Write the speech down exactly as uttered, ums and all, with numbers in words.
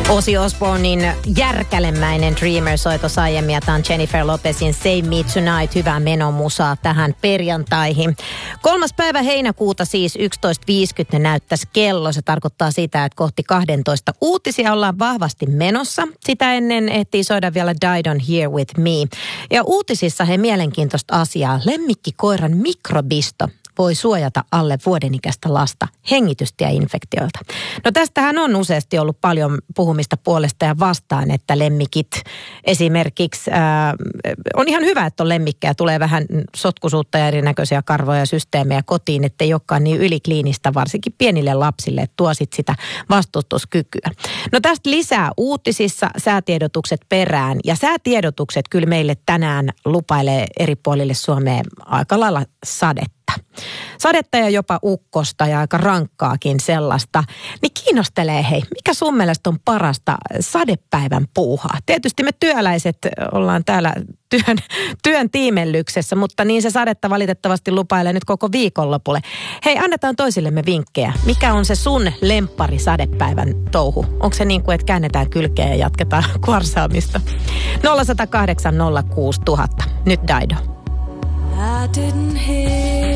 Ozzy Osbournein järkälemäinen Dreamer soi tuossa aiemmin, ja tämä on Jennifer Lopezin Save Me Tonight. Hyvää menomusaa tähän perjantaihin. Kolmas päivä heinäkuuta siis yksitoista viisikymmentä näyttäisi kello. Se tarkoittaa sitä, että kohti kaksitoista uutisia ollaan vahvasti menossa. Sitä ennen ehtii soida vielä Died on Here With Me. Ja uutisissa he mielenkiintoista asiaa. Lemmikkikoiran mikrobisto voi suojata alle vuodenikäistä lasta hengitystieinfektioilta. No tästähän on useasti ollut paljon puhumista puolesta ja vastaan, että lemmikit esimerkiksi, ää, on ihan hyvä, että on lemmikkejä, tulee vähän sotkuisuutta ja erinäköisiä karvoja ja systeemejä kotiin, että ei olekaan niin ylikliinistä, varsinkin pienille lapsille, että tuo sit sitä vastustuskykyä. No tästä lisää uutisissa, säätiedotukset perään, ja säätiedotukset kyllä meille tänään lupailee eri puolille Suomea aika lailla sadetta. Sadetta ja jopa ukkosta ja aika rankkaakin sellaista. Niin kiinnostelee, hei, mikä sun mielestä on parasta sadepäivän puuhaa? Tietysti me työläiset ollaan täällä työn, työn tiimellyksessä, mutta niin se sadetta valitettavasti lupailee nyt koko viikonlopulle. Hei, annetaan toisillemme vinkkejä. Mikä on se sun lemppari sadepäivän touhu? Onko se niin kuin, että käännetään kylkeä ja jatketaan kuorsaamista? nolla yksi nolla kahdeksan nolla kuusi tuhatta. Nyt Daido. I didn't hear